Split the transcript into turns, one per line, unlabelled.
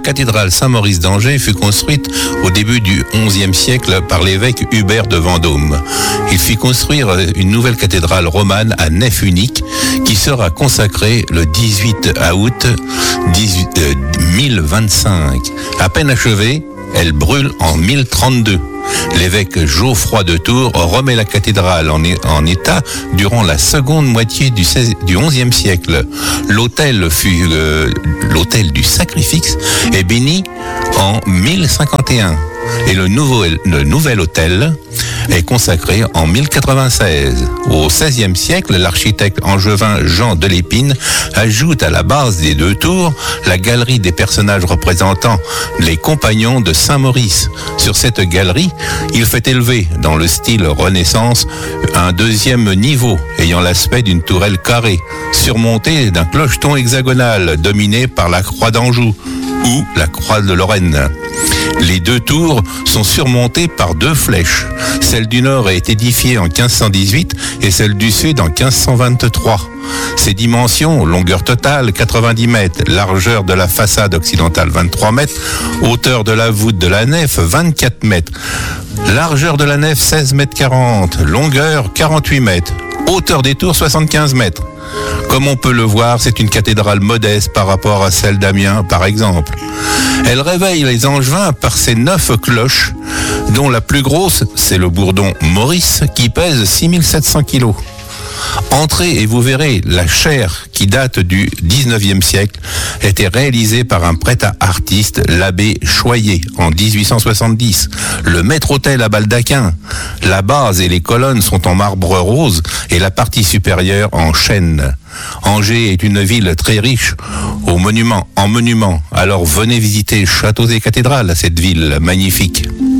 cathédrale Saint-Maurice d'Angers fut construite au début du XIe siècle par l'évêque Hubert de Vendôme. Il fit construire une nouvelle cathédrale romane à nef unique qui sera consacrée le 18 août 1025. À peine achevée, elle brûle en 1032. L'évêque Geoffroy de Tours remet la cathédrale en état durant la seconde moitié du XIe siècle. L'autel du sacrifice est béni en 1051 et le nouvel autel est consacré en 1096. Au XVIe siècle, l'architecte angevin Jean de Lépine ajoute à la base des deux tours la galerie des personnages représentant les compagnons de Saint-Maurice. Sur cette galerie, il fait élever, dans le style Renaissance, un deuxième niveau ayant l'aspect d'une tourelle carrée, surmontée d'un clocheton hexagonal dominé par la croix d'Anjou ou la croix de Lorraine. Les deux tours sont surmontées par deux flèches. Celle du nord est édifiée en 1518 et celle du sud en 1523. Ses dimensions, longueur totale 90 mètres, largeur de la façade occidentale 23 mètres, hauteur de la voûte de la nef 24 mètres, largeur de la nef 16 mètres 40, longueur 48 mètres, hauteur des tours 75 mètres. Comme on peut le voir, c'est une cathédrale modeste par rapport à celle d'Amiens, par exemple. Elle réveille les Angevins par ses 9 cloches, dont la plus grosse, c'est le bourdon Maurice, qui pèse 6700 kilos. Entrez et vous verrez, la chaire, qui date du 19e siècle, était réalisée par un prêt-à-artiste, l'abbé Choyer, en 1870. Le maître-autel à baldaquin. La base et les colonnes sont en marbre rose et la partie supérieure en chêne. Angers est une ville très riche en monuments. Alors venez visiter châteaux et cathédrales à cette ville magnifique.